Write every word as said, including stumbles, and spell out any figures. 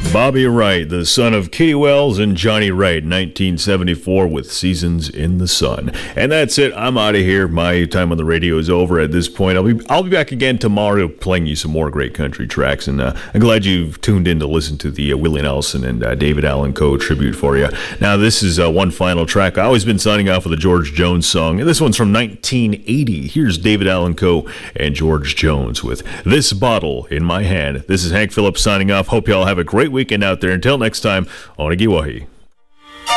Bobby Wright, the son of Kitty Wells and Johnny Wright, nineteen seventy-four, with Seasons in the Sun. And that's it. I'm out of here. My time on the radio is over at this point. I'll be I'll be back again tomorrow playing you some more great country tracks. And uh, I'm glad you've tuned in to listen to the uh, Willie Nelson and uh, David Allan Coe tribute for you. Now, this is uh, one final track. I've always been signing off with a George Jones song. And this one's from nineteen eighty. Here's David Allan Coe and George Jones with This Bottle in My Hand. This is Hank Phillips signing off. Hope you all have a great weekend out there. Until next time, Onigi Wahi.